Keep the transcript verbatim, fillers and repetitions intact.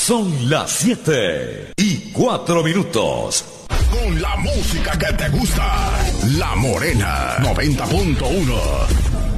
Son las siete y cuatro minutos. Con la música que te gusta, La Morena noventa punto uno.